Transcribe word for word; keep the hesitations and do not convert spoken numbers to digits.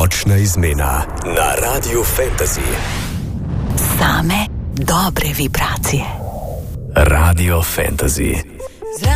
Nočna izmena na Radiu Fantasy. Same dobre vibracije. Radio Fantasy.